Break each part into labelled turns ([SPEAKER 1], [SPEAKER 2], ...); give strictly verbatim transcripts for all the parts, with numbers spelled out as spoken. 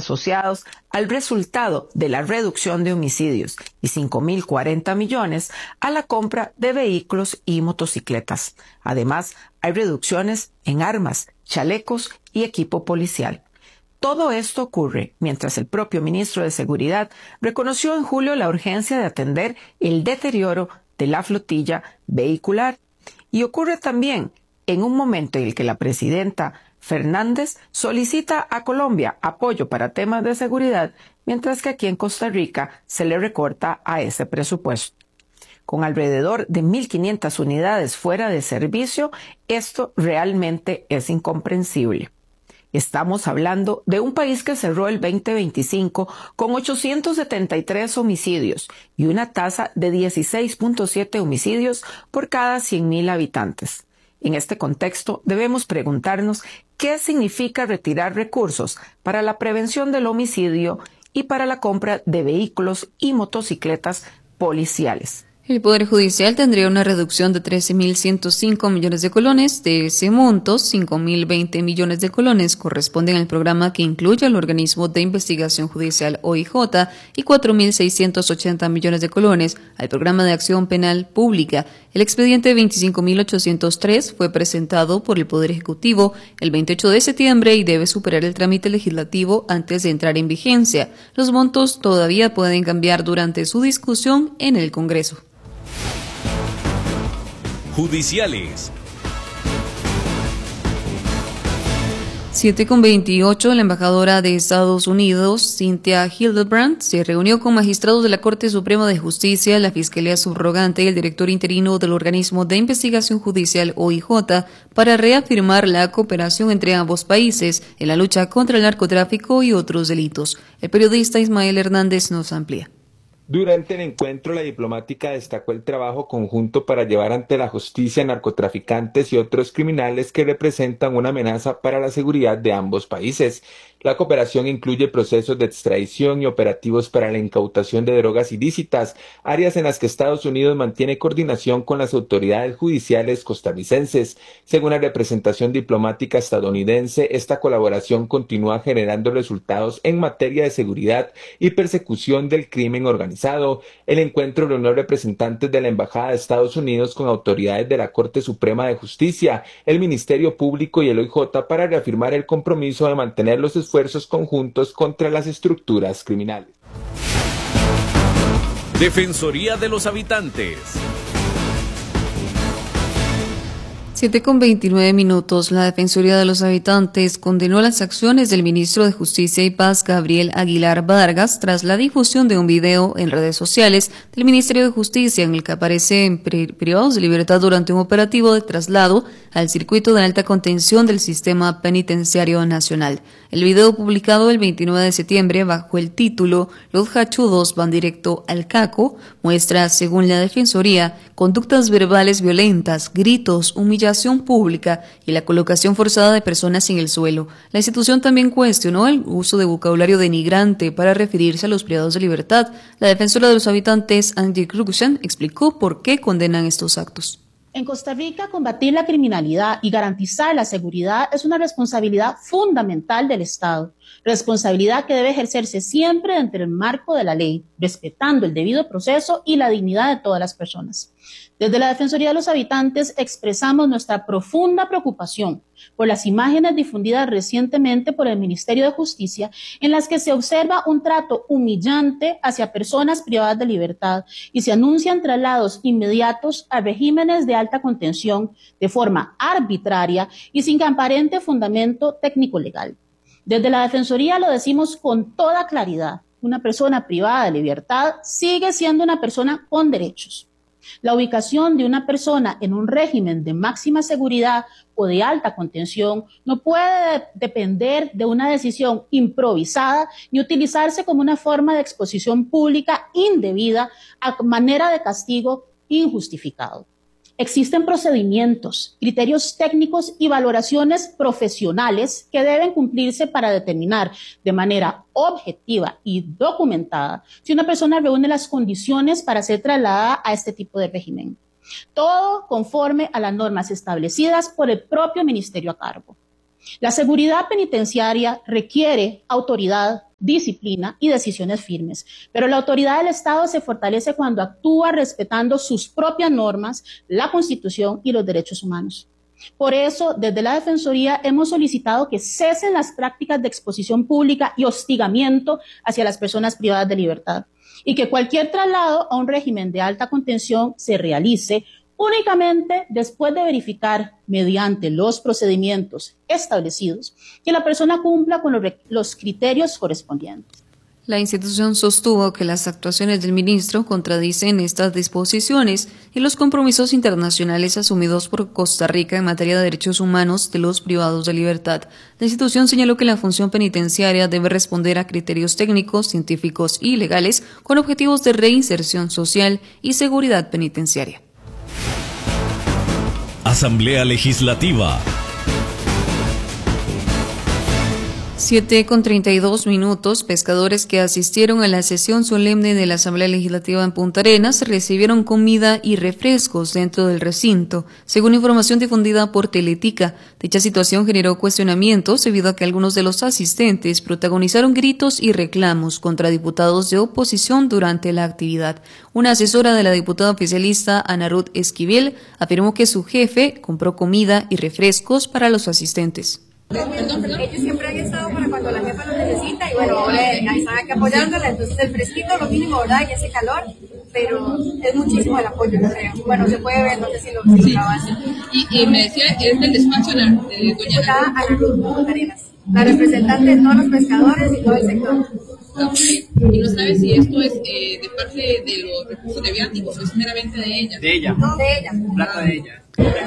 [SPEAKER 1] asociados al resultado de la reducción de homicidios y cinco mil cuarenta millones a la compra de vehículos y motocicletas. Además, hay reducciones en armas, chalecos y equipo policial. Todo esto ocurre mientras el propio ministro de Seguridad reconoció en julio la urgencia de atender el deterioro de la flotilla vehicular. Y ocurre también en un momento en el que la presidenta Fernández solicita a Colombia apoyo para temas de seguridad, mientras que aquí en Costa Rica se le recorta a ese presupuesto. Con alrededor de mil quinientas unidades fuera de servicio, esto realmente es incomprensible. Estamos hablando de un país que cerró el veinte veinticinco con ochocientos setenta y tres homicidios y una tasa de dieciséis punto siete homicidios por cada cien mil habitantes. En este contexto, debemos preguntarnos qué significa retirar recursos para la prevención del homicidio y para la compra de vehículos y motocicletas policiales.
[SPEAKER 2] El Poder Judicial tendría una reducción de trece mil ciento cinco millones de colones. De ese monto, cinco mil veinte millones de colones corresponden al programa que incluye al organismo de investigación judicial O I J y cuatro mil seiscientos ochenta millones de colones al programa de acción penal pública. El expediente veinticinco mil ochocientos tres fue presentado por el Poder Ejecutivo el veintiocho de septiembre y debe superar el trámite legislativo antes de entrar en vigencia. Los montos todavía pueden cambiar durante su discusión en el Congreso.
[SPEAKER 3] Judiciales.
[SPEAKER 2] siete con veintiocho, la embajadora de Estados Unidos, Cynthia Hildebrand, se reunió con magistrados de la Corte Suprema de Justicia, la Fiscalía Subrogante y el director interino del organismo de investigación judicial O I J para reafirmar la cooperación entre ambos países en la lucha contra el narcotráfico y otros delitos. El periodista Ismael Hernández nos amplía.
[SPEAKER 4] Durante el encuentro, la diplomática destacó el trabajo conjunto para llevar ante la justicia narcotraficantes y otros criminales que representan una amenaza para la seguridad de ambos países. La cooperación incluye procesos de extradición y operativos para la incautación de drogas ilícitas, áreas en las que Estados Unidos mantiene coordinación con las autoridades judiciales costarricenses. Según la representación diplomática estadounidense, esta colaboración continúa generando resultados en materia de seguridad y persecución del crimen organizado. El encuentro reunió representantes de la Embajada de Estados Unidos con autoridades de la Corte Suprema de Justicia, el Ministerio Público y el O I J para reafirmar el compromiso de mantener los esfuerzos esfuerzos conjuntos contra las estructuras criminales.
[SPEAKER 3] Defensoría de los Habitantes.
[SPEAKER 2] siete con veintinueve minutos. La Defensoría de los Habitantes condenó las acciones del ministro de Justicia y Paz, Gabriel Aguilar Vargas, tras la difusión de un video en redes sociales del Ministerio de Justicia en el que aparecen privados de libertad durante un operativo de traslado al circuito de alta contención del Sistema Penitenciario Nacional. El video, publicado el veintinueve de septiembre bajo el título "Los hachudos van directo al caco", muestra, según la Defensoría, conductas verbales violentas, gritos, humillación pública y la colocación forzada de personas en el suelo. La institución también cuestionó el uso de vocabulario denigrante para referirse a los privados de libertad. La defensora de los habitantes, Angie Cruxen, explicó por qué condenan estos actos.
[SPEAKER 5] En Costa Rica, combatir la criminalidad y garantizar la seguridad es una responsabilidad fundamental del Estado, responsabilidad que debe ejercerse siempre dentro del marco de la ley, respetando el debido proceso y la dignidad de todas las personas. Desde la Defensoría de los Habitantes expresamos nuestra profunda preocupación por las imágenes difundidas recientemente por el Ministerio de Justicia en las que se observa un trato humillante hacia personas privadas de libertad y se anuncian traslados inmediatos a regímenes de alta contención de forma arbitraria y sin aparente fundamento técnico-legal. Desde la Defensoría lo decimos con toda claridad: una persona privada de libertad sigue siendo una persona con derechos. La ubicación de una persona en un régimen de máxima seguridad o de alta contención no puede depender de una decisión improvisada ni utilizarse como una forma de exposición pública indebida a manera de castigo injustificado. Existen procedimientos, criterios técnicos y valoraciones profesionales que deben cumplirse para determinar de manera objetiva y documentada si una persona reúne las condiciones para ser trasladada a este tipo de régimen. Todo conforme a las normas establecidas por el propio ministerio a cargo. La seguridad penitenciaria requiere autoridad, disciplina y decisiones firmes, pero la autoridad del Estado se fortalece cuando actúa respetando sus propias normas, la Constitución y los derechos humanos. Por eso, desde la Defensoría hemos solicitado que cesen las prácticas de exposición pública y hostigamiento hacia las personas privadas de libertad y que cualquier traslado a un régimen de alta contención se realice únicamente después de verificar, mediante los procedimientos establecidos, que la persona cumpla con los, los criterios correspondientes.
[SPEAKER 2] La institución sostuvo que las actuaciones del ministro contradicen estas disposiciones y los compromisos internacionales asumidos por Costa Rica en materia de derechos humanos de los privados de libertad. La institución señaló que la función penitenciaria debe responder a criterios técnicos, científicos y legales con objetivos de reinserción social y seguridad penitenciaria.
[SPEAKER 3] Asamblea Legislativa.
[SPEAKER 2] siete con treinta y dos minutos, pescadores que asistieron a la sesión solemne de la Asamblea Legislativa en Punta Arenas recibieron comida y refrescos dentro del recinto, según información difundida por Teletica. Dicha situación generó cuestionamientos debido a que algunos de los asistentes protagonizaron gritos y reclamos contra diputados de oposición durante la actividad. Una asesora de la diputada oficialista Ana Ruth Esquivel afirmó que su jefe compró comida y refrescos para los asistentes.
[SPEAKER 6] Perdón, perdón. Ellos siempre han estado para cuando la jefa lo necesita y bueno, ahí están aquí apoyándola, entonces el fresquito, lo mínimo, ¿verdad? Y ese calor, pero es muchísimo el apoyo, yo creo. Bueno, se puede ver, no sé si lo, si
[SPEAKER 7] sí.
[SPEAKER 6] lo hace.
[SPEAKER 7] Y, y me decía, es del despacho de, de doña
[SPEAKER 6] Ana Ruth Arenas, la representante de todos los pescadores y todo el sector.
[SPEAKER 7] Okay. Y no sabe si esto es eh, de parte de los recursos de viáticos o es meramente de ella.
[SPEAKER 6] De ella. No, de ella.
[SPEAKER 7] Plata de ella.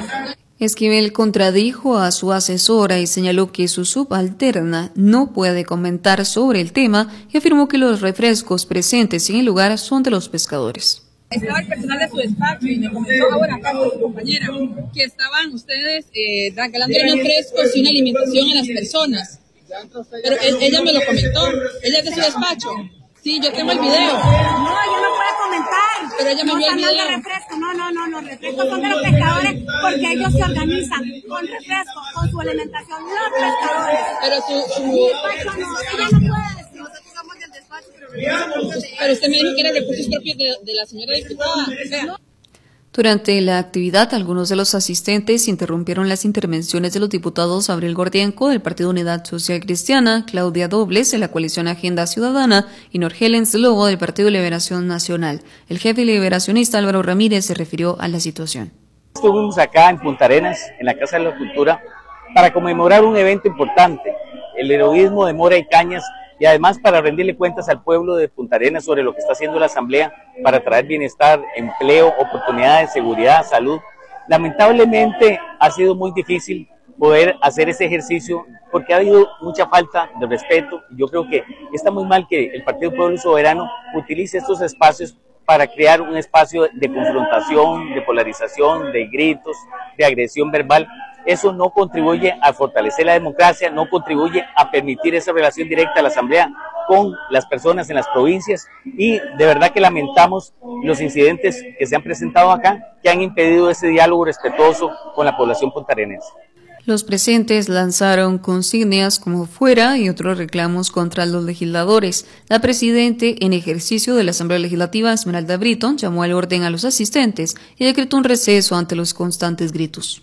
[SPEAKER 2] Esquivel contradijo a su asesora y señaló que su subalterna no puede comentar sobre el tema y afirmó que los refrescos presentes en el lugar son de los pescadores.
[SPEAKER 7] Estaba el personal de su despacho y me comentó ahora acá con su compañera que estaban ustedes eh, regalando unos frescos y una alimentación a las personas. Pero él, ella me lo comentó, ella es de su despacho. Sí, yo tengo el video.
[SPEAKER 6] No, yo no puedo comentar.
[SPEAKER 7] Pero ella me vio el video.
[SPEAKER 6] No, refresco. no, no, no, los refrescos son de los pescadores porque ellos se organizan con refresco, con su alimentación, los pescadores.
[SPEAKER 7] Pero su... su...
[SPEAKER 6] No, ella no puede decir. Nosotros somos del despacho, pero...
[SPEAKER 7] Pero usted me dijo que eran recursos propios de, de la señora diputada. O sea,
[SPEAKER 2] Durante la actividad, algunos de los asistentes interrumpieron las intervenciones de los diputados Abril Gordienco del Partido Unidad Social Cristiana, Claudia Dobles de la coalición Agenda Ciudadana y Norgelens Lobo del Partido Liberación Nacional. El jefe liberacionista Álvaro Ramírez se refirió a la situación.
[SPEAKER 8] Estuvimos acá en Punta Arenas, en la Casa de la Cultura, para conmemorar un evento importante, el heroísmo de Mora y Cañas, y además para rendirle cuentas al pueblo de Punta Arenas sobre lo que está haciendo la Asamblea para traer bienestar, empleo, oportunidades, seguridad, salud. Lamentablemente ha sido muy difícil poder hacer ese ejercicio porque ha habido mucha falta de respeto. Yo creo que está muy mal que el Partido Pueblo Soberano utilice estos espacios para crear un espacio de confrontación, de polarización, de gritos, de agresión verbal. Eso no contribuye a fortalecer la democracia, no contribuye a permitir esa relación directa de la Asamblea con las personas en las provincias y de verdad que lamentamos los incidentes que se han presentado acá, que han impedido ese diálogo respetuoso con la población puntarenense.
[SPEAKER 2] Los presentes lanzaron consignas como fuera y otros reclamos contra los legisladores. La presidente en ejercicio de la Asamblea Legislativa, Esmeralda Britton, llamó al orden a los asistentes y decretó un receso ante los constantes gritos.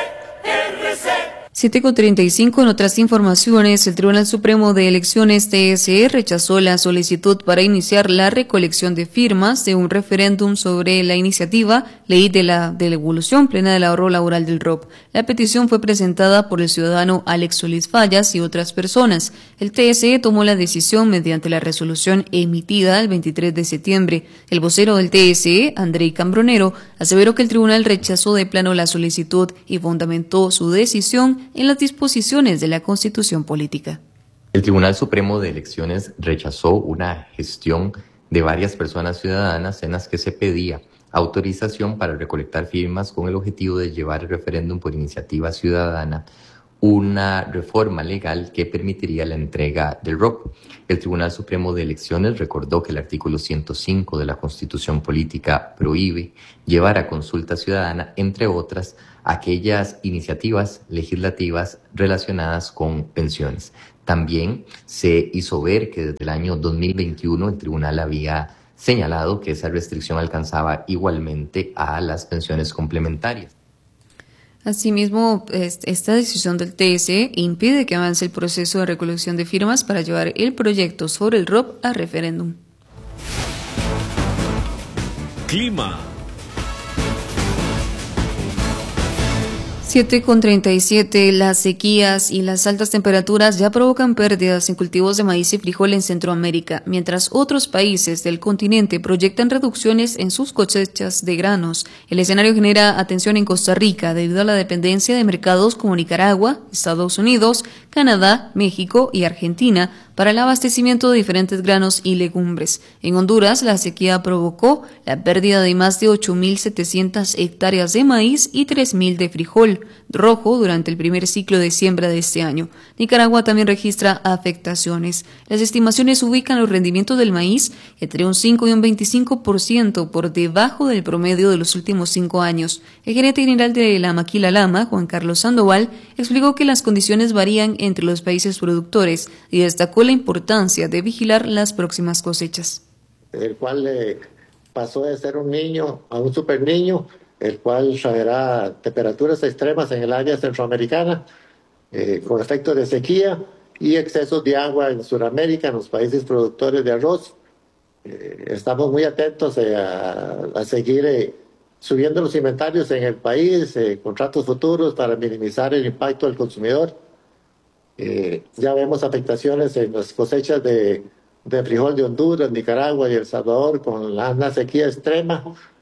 [SPEAKER 2] siete con treinta y cinco en otras informaciones, el Tribunal Supremo de Elecciones T S E rechazó la solicitud para iniciar la recolección de firmas de un referéndum sobre la iniciativa Ley de la Devolución Plena del Ahorro Laboral del R O P. La petición fue presentada por el ciudadano Alex Solís Fallas y otras personas. El T S E tomó la decisión mediante la resolución emitida el veintitrés de septiembre. El vocero del T S E, Andrei Cambronero, aseveró que el tribunal rechazó de plano la solicitud y fundamentó su decisión en las disposiciones de la Constitución Política.
[SPEAKER 9] El Tribunal Supremo de Elecciones rechazó una gestión de varias personas ciudadanas en las que se pedía autorización para recolectar firmas con el objetivo de llevar el referéndum por iniciativa ciudadana una reforma legal que permitiría la entrega del R O P. El Tribunal Supremo de Elecciones recordó que el artículo ciento cinco de la Constitución Política prohíbe llevar a consulta ciudadana, entre otras, aquellas iniciativas legislativas relacionadas con pensiones. También se hizo ver que desde el año dos mil veintiuno el tribunal había señalado que esa restricción alcanzaba igualmente a las pensiones complementarias.
[SPEAKER 2] Asimismo, esta decisión del T S impide que avance el proceso de recolección de firmas para llevar el proyecto sobre el R O P a referéndum.
[SPEAKER 3] Clima.
[SPEAKER 2] siete con treinta y siete, las sequías y las altas temperaturas ya provocan pérdidas en cultivos de maíz y frijol en Centroamérica, mientras otros países del continente proyectan reducciones en sus cosechas de granos. El escenario genera atención en Costa Rica debido a la dependencia de mercados como Nicaragua, Estados Unidos, Canadá, México y Argentina para el abastecimiento de diferentes granos y legumbres. En Honduras, la sequía provocó la pérdida de más de ocho mil setecientas hectáreas de maíz y tres mil de frijol rojo durante el primer ciclo de siembra de este año. Nicaragua también registra afectaciones. Las estimaciones ubican los rendimientos del maíz entre un cinco y un veinticinco por ciento por debajo del promedio de los últimos cinco años. El gerente general de la Maquila Lama, Juan Carlos Sandoval, explicó que las condiciones varían entre los países productores y destacó la importancia de vigilar las próximas cosechas.
[SPEAKER 10] El cual eh, pasó de ser un niño a un super niño, el cual traerá temperaturas extremas en el área centroamericana, eh, con efectos de sequía y excesos de agua en Sudamérica, en los países productores de arroz. Eh, estamos muy atentos eh, a, a seguir eh, subiendo los inventarios en el país, eh, contratos futuros para minimizar el impacto del consumidor. Eh, ya vemos afectaciones en las cosechas de, de frijol de Honduras, Nicaragua y El Salvador con la, la sequía extrema.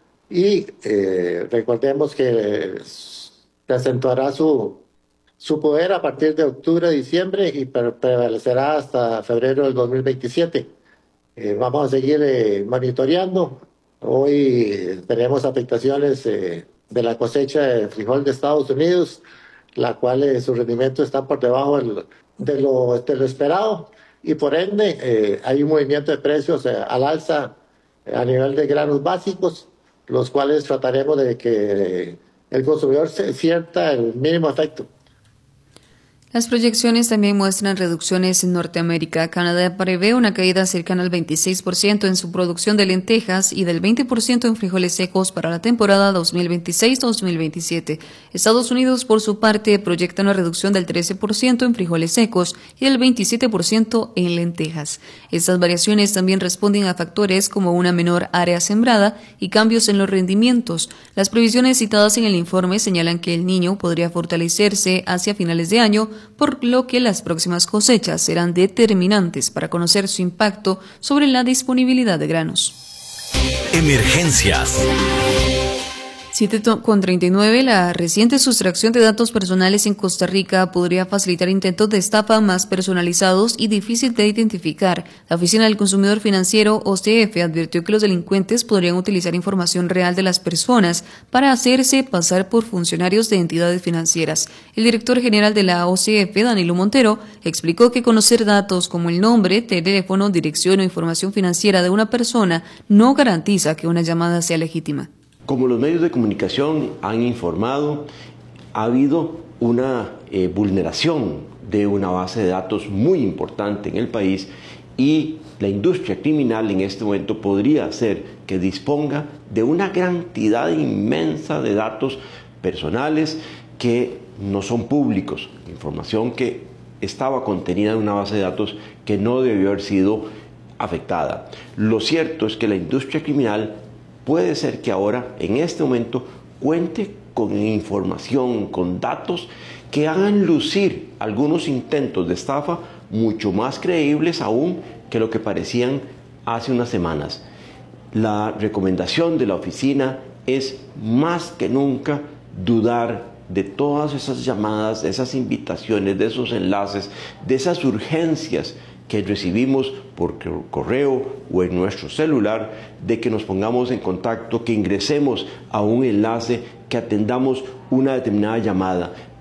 [SPEAKER 10] Y eh, recordemos que se acentuará su, su poder a partir de octubre, diciembre y prevalecerá hasta febrero del dos mil veintisiete. Eh, vamos a seguir eh, monitoreando. Hoy tenemos afectaciones eh, de la cosecha de frijol de Estados Unidos, la cual eh, su rendimiento está por debajo del, de, lo, de lo esperado y por ende eh, hay un movimiento de precios eh, al alza eh, a nivel de granos básicos, los cuales trataremos de que el consumidor se sienta el mínimo efecto.
[SPEAKER 2] Las proyecciones también muestran reducciones en Norteamérica. Canadá prevé una caída cercana al veintiséis por ciento en su producción de lentejas y del veinte por ciento en frijoles secos para la temporada dos mil veintiséis dos mil veintisiete. Estados Unidos, por su parte, proyecta una reducción del trece por ciento en frijoles secos y del veintisiete por ciento en lentejas. Estas variaciones también responden a factores como una menor área sembrada y cambios en los rendimientos. Las previsiones citadas en el informe señalan que el Niño podría fortalecerse hacia finales de año, por lo que las próximas cosechas serán determinantes para conocer su impacto sobre la disponibilidad de granos.
[SPEAKER 3] Emergencias.
[SPEAKER 2] siete con treinta y nueve, la reciente sustracción de datos personales en Costa Rica podría facilitar intentos de estafa más personalizados y difícil de identificar. La Oficina del Consumidor Financiero, O C F, advirtió que los delincuentes podrían utilizar información real de las personas para hacerse pasar por funcionarios de entidades financieras. El director general de la O C F, Danilo Montero, explicó que conocer datos como el nombre, teléfono, dirección o información financiera de una persona no garantiza que una llamada sea legítima.
[SPEAKER 11] Como los medios de comunicación han informado, ha habido una eh, vulneración de una base de datos muy importante en el país y la industria criminal en este momento podría hacer que disponga de una cantidad inmensa de datos personales que no son públicos, información que estaba contenida en una base de datos que no debió haber sido afectada. Lo cierto es que la industria criminal puede ser que ahora, en este momento, cuente con información, con datos que hagan lucir algunos intentos de estafa mucho más creíbles aún que lo que parecían hace unas semanas. La recomendación de la oficina es más que nunca dudar de todas esas llamadas, de esas invitaciones, de esos enlaces, de esas urgencias que recibimos por correo o en nuestro celular, de que nos pongamos en contacto, que ingresemos a un enlace, que atendamos una determinada llamada.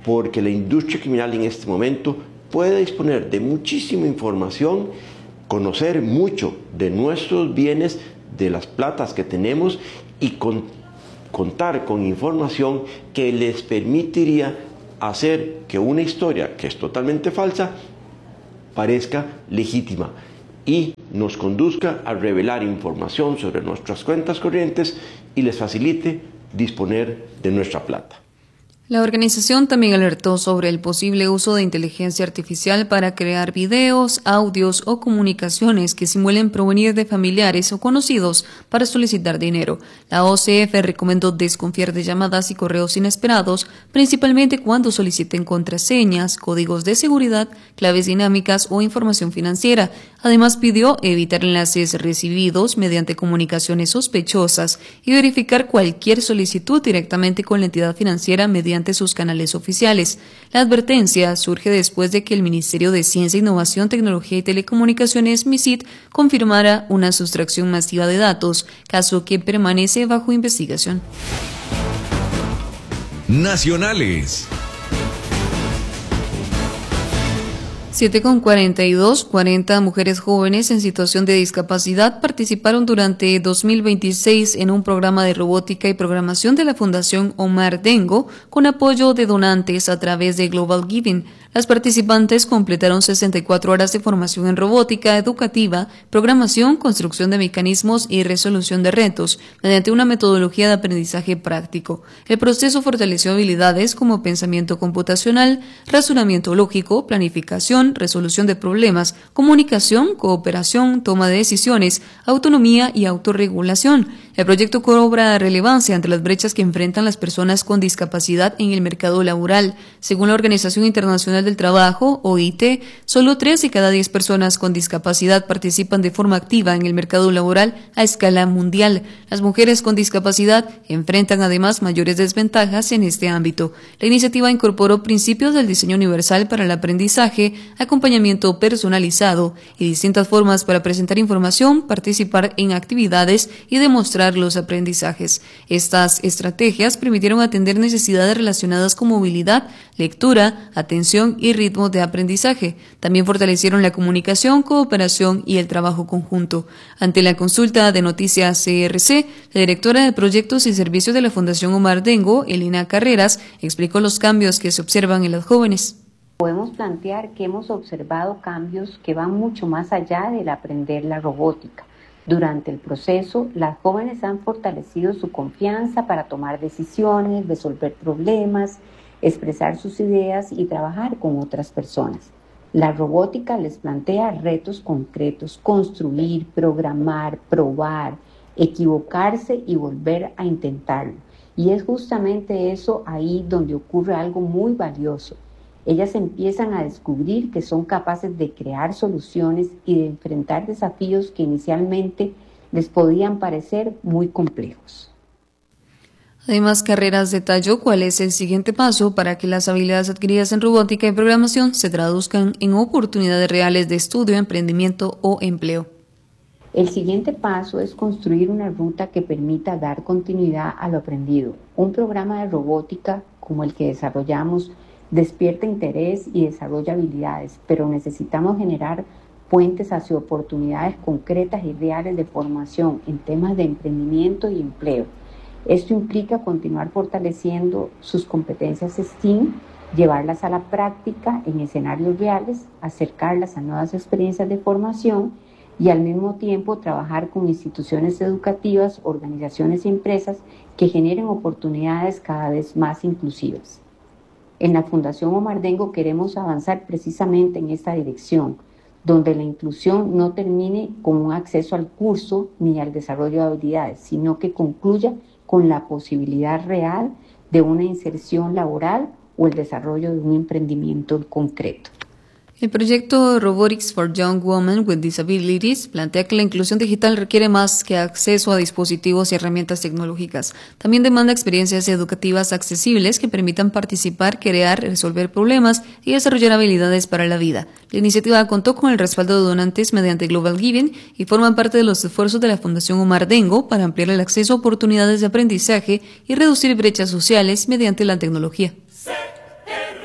[SPEAKER 11] porque la industria criminal en este momento puede disponer de muchísima información, conocer mucho de nuestros bienes, de las platas que tenemos y con, contar con información que les permitiría hacer que una historia que es totalmente falsa parezca legítima y nos conduzca a revelar información sobre nuestras cuentas corrientes y les facilite disponer de nuestra plata.
[SPEAKER 2] La organización también alertó sobre el posible uso de inteligencia artificial para crear videos, audios o comunicaciones que simulen provenir de familiares o conocidos para solicitar dinero. La O C F recomendó desconfiar de llamadas y correos inesperados, principalmente cuando soliciten contraseñas, códigos de seguridad, claves dinámicas o información financiera. Además, pidió evitar enlaces recibidos mediante comunicaciones sospechosas y verificar cualquier solicitud directamente con la entidad financiera mediante sus canales oficiales. La advertencia surge después de que el Ministerio de Ciencia, Innovación, Tecnología y Telecomunicaciones, MICIT, confirmara una sustracción masiva de datos, caso que permanece bajo investigación.
[SPEAKER 3] Nacionales.
[SPEAKER 2] siete con cuarenta y dos, cuarenta mujeres jóvenes en situación de discapacidad participaron durante dos mil veintiséis en un programa de robótica y programación de la Fundación Omar Dengo con apoyo de donantes a través de Global Giving. Las participantes completaron sesenta y cuatro horas de formación en robótica educativa, programación, construcción de mecanismos y resolución de retos, mediante una metodología de aprendizaje práctico. El proceso fortaleció habilidades como pensamiento computacional, razonamiento lógico, planificación, resolución de problemas, comunicación, cooperación, toma de decisiones, autonomía y autorregulación. El proyecto cobra relevancia ante las brechas que enfrentan las personas con discapacidad en el mercado laboral. Según la Organización Internacional del Trabajo, O I T, solo tres de cada diez personas con discapacidad participan de forma activa en el mercado laboral a escala mundial. Las mujeres con discapacidad enfrentan además mayores desventajas en este ámbito. La iniciativa incorporó principios del diseño universal para el aprendizaje, acompañamiento personalizado y distintas formas para presentar información, participar en actividades y demostrar los aprendizajes. Estas estrategias permitieron atender necesidades relacionadas con movilidad, lectura, atención y ritmo de aprendizaje. También fortalecieron la comunicación, cooperación y el trabajo conjunto. Ante la consulta de Noticias C R C, la directora de Proyectos y Servicios de la Fundación Omar Dengo, Elena Carreras, explicó los cambios que se observan en las jóvenes.
[SPEAKER 12] Podemos plantear que hemos observado cambios que van mucho más allá del aprender la robótica. Durante el proceso, las jóvenes han fortalecido su confianza para tomar decisiones, resolver problemas, expresar sus ideas y trabajar con otras personas. La robótica les plantea retos concretos: construir, programar, probar, equivocarse y volver a intentarlo. Y es justamente eso ahí donde ocurre algo muy valioso. Ellas empiezan a descubrir que son capaces de crear soluciones y de enfrentar desafíos que inicialmente les podían parecer muy complejos.
[SPEAKER 2] Además, Carreras detalló cuál es el siguiente paso para que las habilidades adquiridas en robótica y programación se traduzcan en oportunidades reales de estudio, emprendimiento o empleo.
[SPEAKER 12] El siguiente paso es construir una ruta que permita dar continuidad a lo aprendido. Un programa de robótica como el que desarrollamos despierta interés y desarrolla habilidades, pero necesitamos generar puentes hacia oportunidades concretas y reales de formación en temas de emprendimiento y empleo. Esto implica continuar fortaleciendo sus competencias S T E A M, llevarlas a la práctica en escenarios reales, acercarlas a nuevas experiencias de formación y al mismo tiempo trabajar con instituciones educativas, organizaciones y empresas que generen oportunidades cada vez más inclusivas. En la Fundación Omar Dengo queremos avanzar precisamente en esta dirección, donde la inclusión no termine con un acceso al curso ni al desarrollo de habilidades, sino que concluya con la posibilidad real de una inserción laboral o el desarrollo de un emprendimiento concreto.
[SPEAKER 2] El proyecto Robotics for Young Women with Disabilities plantea que la inclusión digital requiere más que acceso a dispositivos y herramientas tecnológicas. También demanda experiencias educativas accesibles que permitan participar, crear, resolver problemas y desarrollar habilidades para la vida. La iniciativa contó con el respaldo de donantes mediante Global Giving y forma parte de los esfuerzos de la Fundación Omar Dengo para ampliar el acceso a oportunidades de aprendizaje y reducir brechas sociales mediante la tecnología.
[SPEAKER 3] C R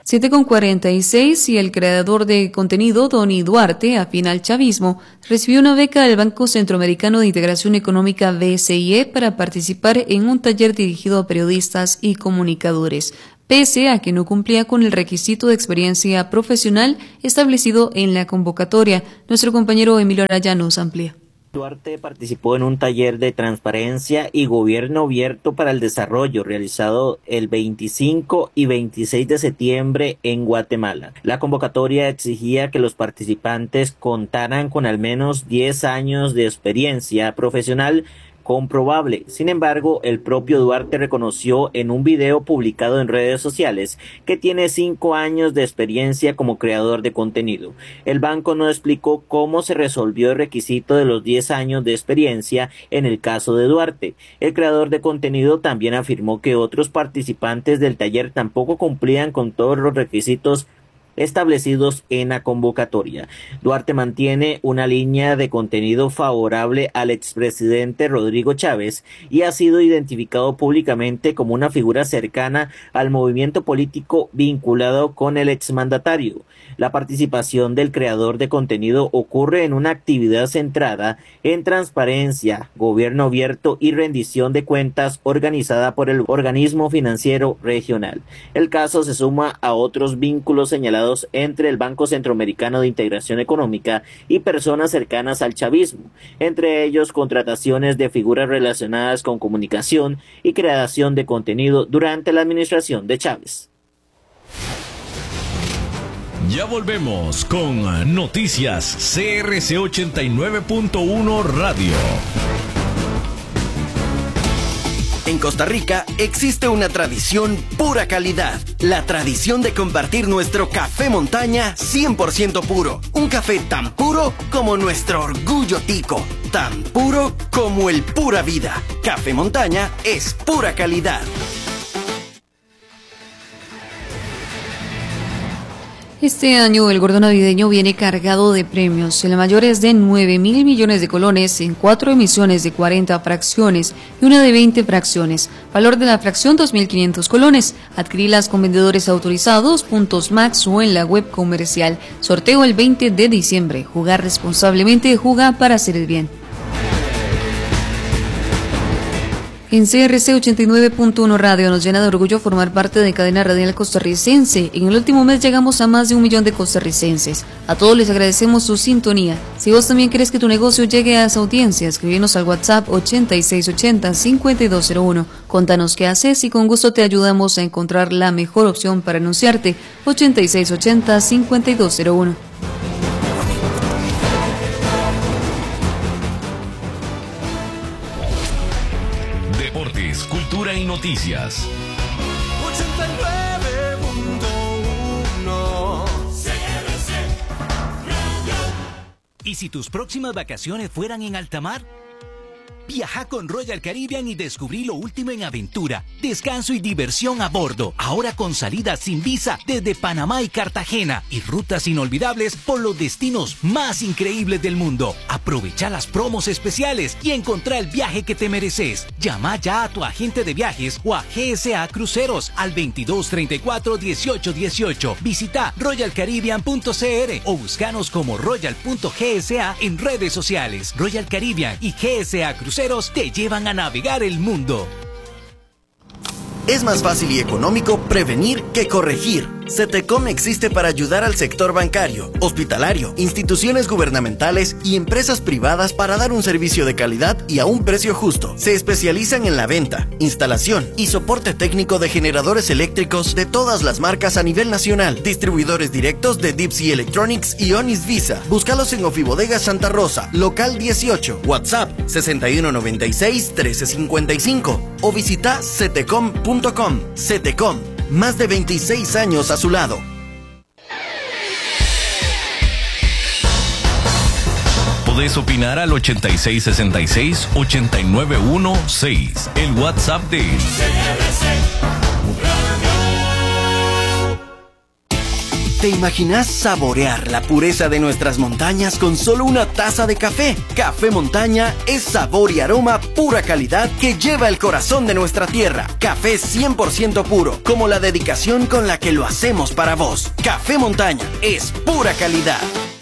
[SPEAKER 2] siete con cuarenta y seis y el creador de contenido, Donny Duarte, afín al chavismo, recibió una beca del Banco Centroamericano de Integración Económica B C I E para participar en un taller dirigido a periodistas y comunicadores, pese a que no cumplía con el requisito de experiencia profesional establecido en la convocatoria. Nuestro compañero Emilio Araya nos amplía.
[SPEAKER 13] Duarte participó en un taller de transparencia y gobierno abierto para el desarrollo realizado el veinticinco y veintiséis de septiembre en Guatemala. La convocatoria exigía que los participantes contaran con al menos diez años de experiencia profesional comprobable. Sin embargo, el propio Duarte reconoció en un video publicado en redes sociales que tiene cinco años de experiencia como creador de contenido. El banco no explicó cómo se resolvió el requisito de los diez años de experiencia en el caso de Duarte. El creador de contenido también afirmó que otros participantes del taller tampoco cumplían con todos los requisitos establecidos en la convocatoria. Duarte mantiene una línea de contenido favorable al expresidente Rodrigo Chávez y ha sido identificado públicamente como una figura cercana al movimiento político vinculado con el exmandatario. La participación del creador de contenido ocurre en una actividad centrada en transparencia, gobierno abierto y rendición de cuentas organizada por el organismo financiero regional. El caso se suma a otros vínculos señalados entre el Banco Centroamericano de Integración Económica y personas cercanas al chavismo, entre ellos contrataciones de figuras relacionadas con comunicación y creación de contenido durante la administración de Chávez.
[SPEAKER 3] Ya volvemos con Noticias C R C ochenta y nueve punto uno Radio.
[SPEAKER 14] En Costa Rica existe una tradición pura calidad, la tradición de compartir nuestro café montaña cien por ciento puro. Un café tan puro como nuestro orgullo tico, tan puro como el pura vida. Café montaña es pura calidad.
[SPEAKER 2] Este año el gordo navideño viene cargado de premios. El mayor es de nueve mil millones de colones en cuatro emisiones de cuarenta fracciones y una de veinte fracciones. Valor de la fracción dos mil quinientos colones. Adquirilas con vendedores autorizados, puntos Max o en la web comercial. Sorteo el veinte de diciembre. Jugar responsablemente, juega para hacer el bien. En C R C ochenta y nueve punto uno Radio nos llena de orgullo formar parte de Cadena Radial Costarricense. En el último mes llegamos a más de un millón de costarricenses. A todos les agradecemos su sintonía. Si vos también querés que tu negocio llegue a esa audiencia, escribinos al WhatsApp ochenta y seis ochenta, cincuenta y dos cero uno. Contanos qué haces y con gusto te ayudamos a encontrar la mejor opción para anunciarte. ochenta y seis ochenta, cincuenta y dos cero uno.
[SPEAKER 3] Cultura y noticias.
[SPEAKER 15] ochenta y nueve punto uno C R C Radio.
[SPEAKER 16] ¿Y si tus próximas vacaciones fueran en alta mar? Viaja con Royal Caribbean y descubrí lo último en aventura, descanso y diversión a bordo. Ahora con salidas sin visa desde Panamá y Cartagena y rutas inolvidables por los destinos más increíbles del mundo. Aprovecha las promos especiales y encontrá el viaje que te mereces. Llama ya a tu agente de viajes o a G S A Cruceros al veintidós treinta y cuatro dieciocho dieciocho. Visita royal caribbean punto c r o búscanos como royal punto g s a en redes sociales. Royal Caribbean y G S A Cruceros te llevan a navegar el mundo.
[SPEAKER 14] Es más fácil y económico prevenir que corregir. CETECOM existe para ayudar al sector bancario, hospitalario, instituciones gubernamentales y empresas privadas para dar un servicio de calidad y a un precio justo. Se especializan en la venta, instalación y soporte técnico de generadores eléctricos de todas las marcas a nivel nacional. Distribuidores directos de Deep Sea Electronics y Onis Visa. Búscalos en Ofibodega Santa Rosa, local dieciocho, WhatsApp sesenta y uno noventa y seis, trece cincuenta y cinco o visita cetecom punto com. CETECOM, más de veintiséis años a su lado.
[SPEAKER 3] Podés opinar al ochenta y seis sesenta y seis, ochenta y nueve dieciséis, el WhatsApp de C R C Radio.
[SPEAKER 14] ¿Te imaginas saborear la pureza de nuestras montañas con solo una taza de café? Café Montaña es sabor y aroma pura calidad que lleva el corazón de nuestra tierra. Café cien por ciento puro, como la dedicación con la que lo hacemos para vos. Café Montaña es pura calidad.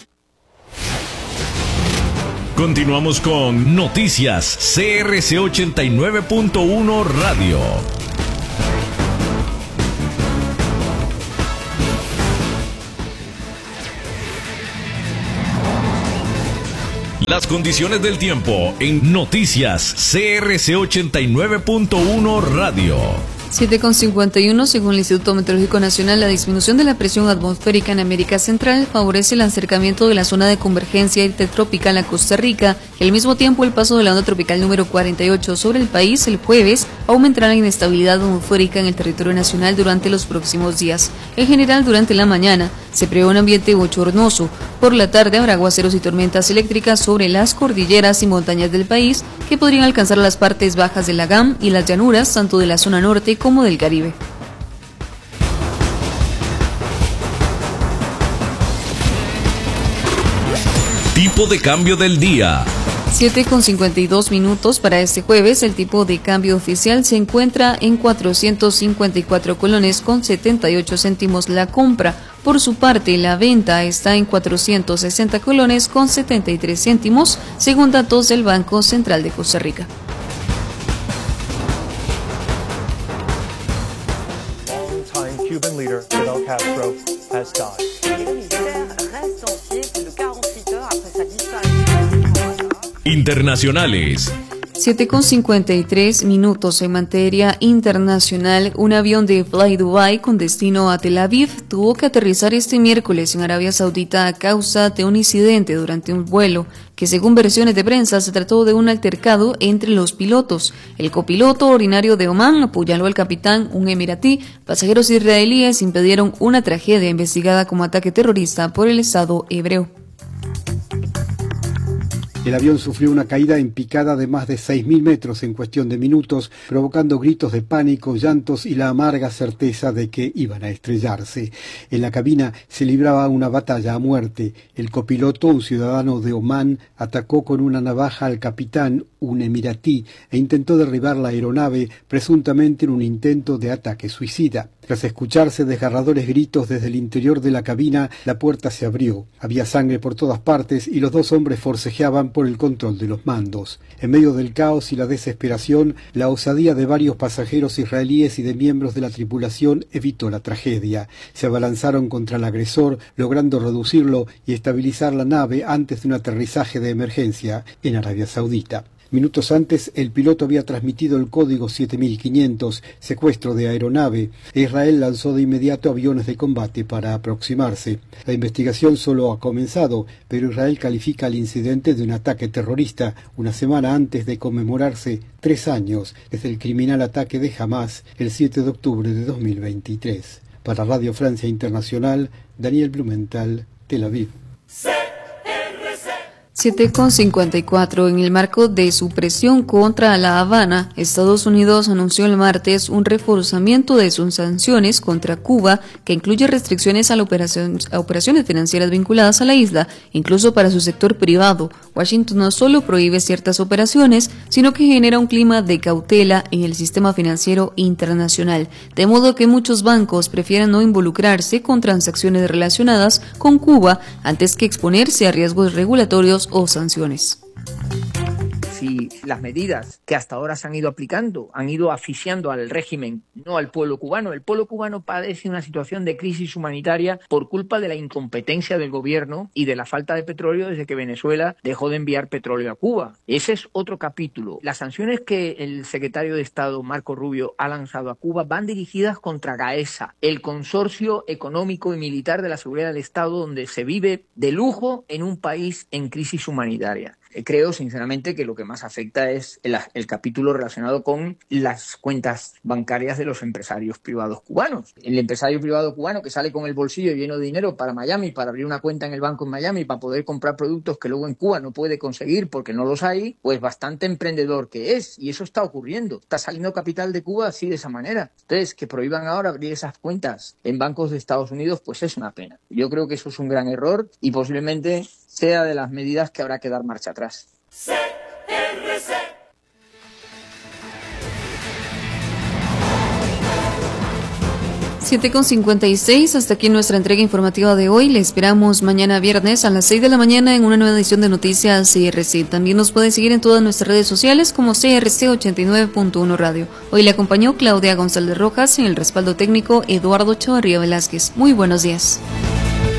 [SPEAKER 3] Continuamos con Noticias C R C ochenta y nueve punto uno Radio. Las condiciones del tiempo en Noticias C R C ochenta y nueve punto uno Radio.
[SPEAKER 2] siete con cincuenta y uno, según el Instituto Meteorológico Nacional, la disminución de la presión atmosférica en América Central favorece el acercamiento de la zona de convergencia intertropical a Costa Rica, y al mismo tiempo el paso de la onda tropical número cuarenta y ocho sobre el país el jueves aumentará la inestabilidad atmosférica en el territorio nacional durante los próximos días. En general, durante la mañana se prevé un ambiente bochornoso. Por la tarde habrá aguaceros y tormentas eléctricas sobre las cordilleras y montañas del país que podrían alcanzar las partes bajas de la G A M y las llanuras tanto de la zona norte como del Caribe.
[SPEAKER 3] Tipo de cambio del día.
[SPEAKER 2] siete con cincuenta y dos minutos para este jueves. El tipo de cambio oficial se encuentra en cuatrocientos cincuenta y cuatro colones con setenta y ocho céntimos la compra. Por su parte, la venta está en cuatrocientos sesenta colones con setenta y tres céntimos, según datos del Banco Central de Costa Rica.
[SPEAKER 17] Longtime Cuban leader Fidel Castro has died.
[SPEAKER 3] Internacionales.
[SPEAKER 2] siete con cincuenta y tres minutos en materia internacional. Un avión de Fly Dubai con destino a Tel Aviv tuvo que aterrizar este miércoles en Arabia Saudita a causa de un incidente durante un vuelo que, según versiones de prensa, se trató de un altercado entre los pilotos. El copiloto originario de Omán apuñaló al capitán, un emiratí. Pasajeros israelíes impidieron una tragedia investigada como ataque terrorista por el Estado hebreo.
[SPEAKER 18] El avión sufrió una caída en picada de más de seis mil metros en cuestión de minutos, provocando gritos de pánico, llantos y la amarga certeza de que iban a estrellarse. En la cabina se libraba una batalla a muerte. El copiloto, un ciudadano de Omán, atacó con una navaja al capitán, un emiratí, e intentó derribar la aeronave, presuntamente en un intento de ataque suicida. Tras escucharse desgarradores gritos desde el interior de la cabina, la puerta se abrió. Había sangre por todas partes y los dos hombres forcejeaban por el control de los mandos. En medio del caos y la desesperación, la osadía de varios pasajeros israelíes y de miembros de la tripulación evitó la tragedia. Se abalanzaron contra el agresor, logrando reducirlo y estabilizar la nave antes de un aterrizaje de emergencia en Arabia Saudita. Minutos antes, el piloto había transmitido el código siete mil quinientos, secuestro de aeronave, e Israel lanzó de inmediato aviones de combate para aproximarse. La investigación solo ha comenzado, pero Israel califica el incidente de un ataque terrorista, una semana antes de conmemorarse tres años desde el criminal ataque de Hamás el siete de octubre de dos mil veintitrés. Para Radio Francia Internacional, Daniel Blumenthal, Tel Aviv.
[SPEAKER 2] siete con cincuenta y cuatro. En el marco de su presión contra La Habana, Estados Unidos anunció el martes un reforzamiento de sus sanciones contra Cuba, que incluye restricciones a, la operación, a operaciones financieras vinculadas a la isla, incluso para su sector privado. Washington no solo prohíbe ciertas operaciones, sino que genera un clima de cautela en el sistema financiero internacional, de modo que muchos bancos prefieren no involucrarse con transacciones relacionadas con Cuba antes que exponerse a riesgos regulatorios o sanciones.
[SPEAKER 19] Si las medidas que hasta ahora se han ido aplicando han ido asfixiando al régimen, no al pueblo cubano, el pueblo cubano padece una situación de crisis humanitaria por culpa de la incompetencia del gobierno y de la falta de petróleo desde que Venezuela dejó de enviar petróleo a Cuba. Ese es otro capítulo. Las sanciones que el secretario de Estado, Marco Rubio, ha lanzado a Cuba van dirigidas contra GAESA, el consorcio económico y militar de la seguridad del Estado, donde se vive de lujo en un país en crisis humanitaria. creo sinceramente que lo que más afecta es el, el capítulo relacionado con las cuentas bancarias de los empresarios privados cubanos. El empresario privado cubano que sale con el bolsillo lleno de dinero para Miami, para abrir una cuenta en el banco en Miami, para poder comprar productos que luego en Cuba no puede conseguir porque no los hay, pues bastante emprendedor que es, y eso está ocurriendo. Está saliendo capital de Cuba así, de esa manera. Entonces, que prohíban ahora abrir esas cuentas en bancos de Estados Unidos, pues es una pena. Yo creo que eso es un gran error y posiblemente sea de las medidas que habrá que dar marcha atrás.
[SPEAKER 15] C R C.
[SPEAKER 2] siete con cincuenta y seis, hasta aquí nuestra entrega informativa de hoy. Le esperamos mañana viernes a las seis de la mañana en una nueva edición de Noticias C R C. También nos puede seguir en todas nuestras redes sociales como C R C ochenta y nueve punto uno Radio. Hoy le acompañó Claudia González Rojas y en el respaldo técnico Eduardo Chavarría Velázquez. Muy buenos días.